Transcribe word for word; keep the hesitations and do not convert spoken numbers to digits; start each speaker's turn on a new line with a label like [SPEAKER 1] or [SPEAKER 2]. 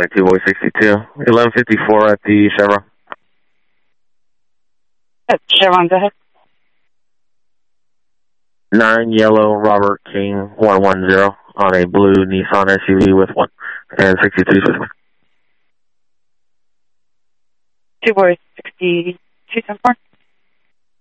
[SPEAKER 1] ninety-two, voice sixty-two. eleven fifty-four at the Chevron.
[SPEAKER 2] At Chevron, go ahead.
[SPEAKER 1] nine Yellow Robert King one one zero on a blue Nissan S U V with one and sixty-two switchback.
[SPEAKER 2] Two voice sixty-two, ten four.